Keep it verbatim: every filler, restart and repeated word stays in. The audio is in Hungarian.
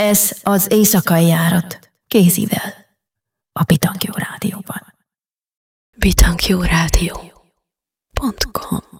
Ez az éjszakai járat Kézivel a Pitankjó Rádióban. pitankjórádió pont com